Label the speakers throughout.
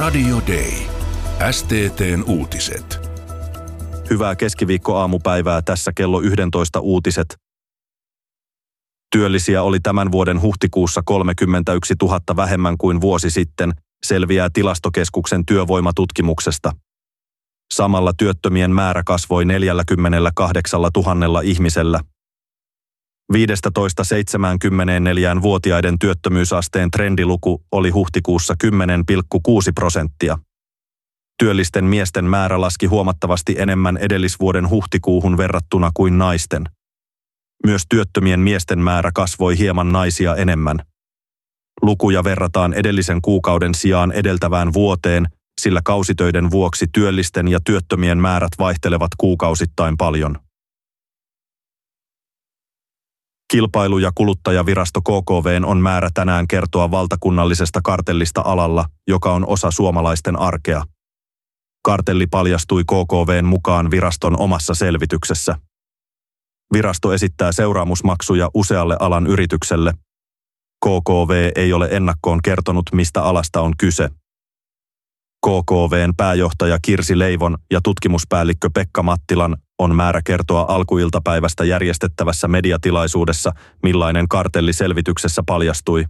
Speaker 1: Radio Day. STT:n uutiset.
Speaker 2: Hyvää keskiviikkoaamupäivää, tässä kello 11 uutiset. Työllisiä oli tämän vuoden huhtikuussa 31 000 vähemmän kuin vuosi sitten, selviää Tilastokeskuksen työvoimatutkimuksesta. Samalla työttömien määrä kasvoi 48 000 ihmisellä. 15–74-vuotiaiden työttömyysasteen trendiluku oli huhtikuussa 10,6%. Työllisten miesten määrä laski huomattavasti enemmän edellisvuoden huhtikuuhun verrattuna kuin naisten. Myös työttömien miesten määrä kasvoi hieman naisia enemmän. Lukuja verrataan edellisen kuukauden sijaan edeltävään vuoteen, sillä kausitöiden vuoksi työllisten ja työttömien määrät vaihtelevat kuukausittain paljon. Kilpailu- ja kuluttajavirasto KKV:n on määrä tänään kertoa valtakunnallisesta kartellista alalla, joka on osa suomalaisten arkea. Kartelli paljastui KKV:n mukaan viraston omassa selvityksessä. Virasto esittää seuraamusmaksuja usealle alan yritykselle. KKV ei ole ennakkoon kertonut, mistä alasta on kyse. KKV:n pääjohtaja Kirsi Leivon ja tutkimuspäällikkö Pekka Mattilan on määrä kertoa alkuiltapäivästä järjestettävässä mediatilaisuudessa, millainen kartelli selvityksessä paljastui.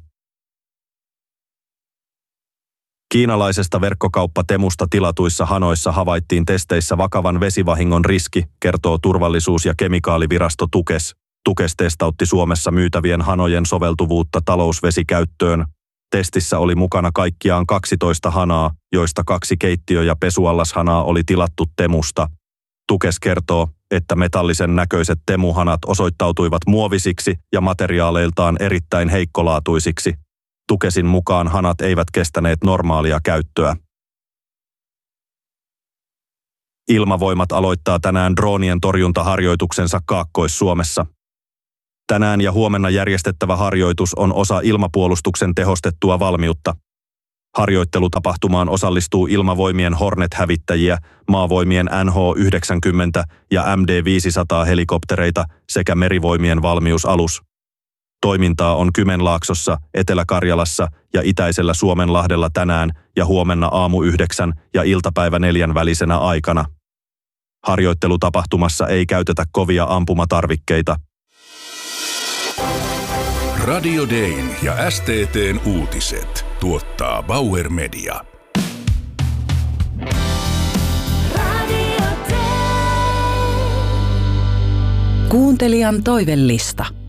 Speaker 2: Kiinalaisesta verkkokauppa-Temusta tilatuissa hanoissa havaittiin testeissä vakavan vesivahingon riski, kertoo turvallisuus- ja kemikaalivirasto Tukes. Tukes testautti Suomessa myytävien hanojen soveltuvuutta talousvesikäyttöön. Testissä oli mukana kaikkiaan 12 hanaa, joista 2 keittiö- ja pesuallashanaa oli tilattu Temusta. Tukes kertoo, että metallisen näköiset temuhanat osoittautuivat muovisiksi ja materiaaleiltaan erittäin heikkolaatuisiksi. Tukesin mukaan hanat eivät kestäneet normaalia käyttöä. Ilmavoimat aloittaa tänään droonien torjuntaharjoituksensa Kaakkois-Suomessa. Tänään ja huomenna järjestettävä harjoitus on osa ilmapuolustuksen tehostettua valmiutta. Harjoittelutapahtumaan osallistuu Ilmavoimien Hornet-hävittäjiä, Maavoimien NH-90 ja MD-500 sekä Merivoimien valmiusalus. Toimintaa on Kymenlaaksossa, Etelä-Karjalassa ja itäisellä Suomenlahdella tänään ja huomenna aamu 9 ja iltapäivä 4 välisenä aikana. Harjoittelutapahtumassa ei käytetä kovia ampumatarvikkeita.
Speaker 1: Radio Dayn ja STT:n uutiset tuottaa Bauer Media.
Speaker 3: Kuuntelijan toivellista.